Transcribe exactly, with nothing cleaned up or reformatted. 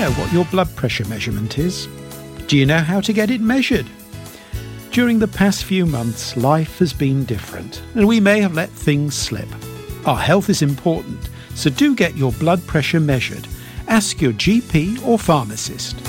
know what your blood pressure measurement is? Do you know how to get it measured? During the past few months, life has been different, and we may have let things slip. Our health is important, so do get your blood pressure measured. Ask your G P or pharmacist.